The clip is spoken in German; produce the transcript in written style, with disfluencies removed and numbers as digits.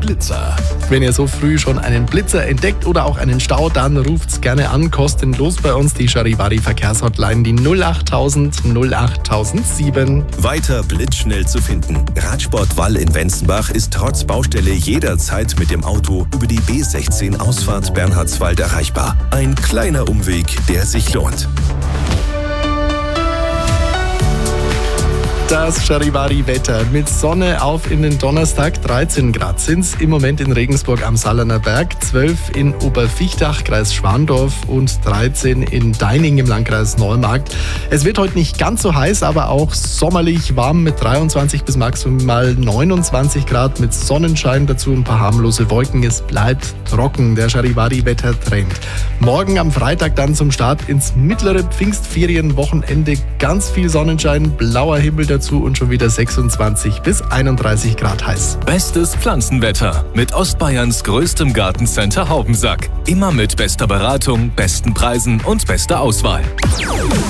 Blitzer. Wenn ihr so früh schon einen Blitzer entdeckt oder auch einen Stau, dann ruft's gerne an, kostenlos bei uns die Charivari Verkehrshotline, die 08000 08007. Weiter blitzschnell zu finden. Radsport Wall in Wenzenbach ist trotz Baustelle jederzeit mit dem Auto über die B16 Ausfahrt Bernhardswald erreichbar. Ein kleiner Umweg, der sich lohnt. Das Charivari-Wetter mit Sonne auf in den Donnerstag. 13 Grad sind's im Moment in Regensburg am Sallerner Berg, 12 in Obervichtach, Kreis Schwandorf und 13 in Deining im Landkreis Neumarkt. Es wird heute nicht ganz so heiß, aber auch sommerlich warm mit 23 bis maximal 29 Grad mit Sonnenschein, dazu ein paar harmlose Wolken. Es bleibt trocken, der Charivari-Wetter-Trend. Morgen am Freitag dann zum Start ins mittlere Pfingstferienwochenende. Ganz viel Sonnenschein, blauer Himmel dazu und schon wieder 26 bis 31 Grad heiß. Bestes Pflanzenwetter mit Ostbayerns größtem Gartencenter Haubensack. Immer mit bester Beratung, besten Preisen und bester Auswahl.